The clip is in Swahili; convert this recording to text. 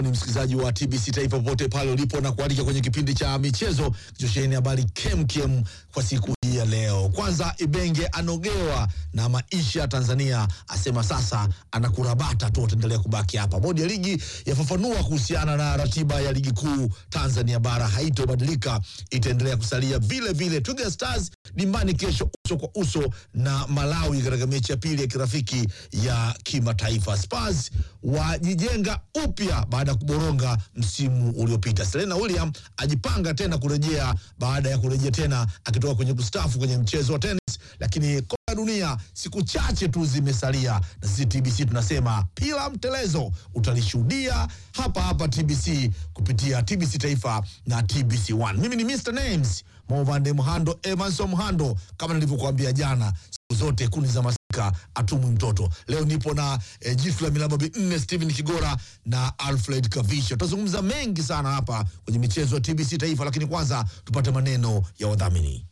Ni msikilizaji wa TBC Taifa popote pale ulipo na kualika kwenye kipindi cha michezo kichosheni habari kem kwa siku hii ya leo. Kwanza, Ibenge anogewa na maisha ya Tanzania, asema sasa anakurabata tu, ataendelea kubaki hapa. Bodi ya ligi yafafanua kuhusiana na ratiba ya ligi kuu Tanzania bara haitobadilika, itaendelea kusalia vile vile. Twiga Stars dimbani kesho uso kwa uso na Malawi katika mechi ya pili ya kirafiki ya kimataifa. Spurs wajijenga upya baada ya kuboronga msimu uliopita. Serena Williams ajipanga tena kurejea baada ya kurejea tena akitoka kwenye kustafu kwenye mchezo wa tennis. Lakini kombe la dunia siku chache tu zimesalia, na sisi TBC tunasema pila mtelezo utalishuhudia hapa TBC kupitia TBC Taifa na TBC One. Mimi ni Mr. Names Movande Mhando, Evanson Mhando, kama nilivyokuambia jana, siku zote kuni za masika atumwi mtoto. Leo nipo na jifu la milaba B4 Steven Kigora na Alfred Kavisha. Tutazungumza mengi sana hapa kwenye michezo ya TBC Taifa, lakini kwanza tupate maneno ya wadhamini.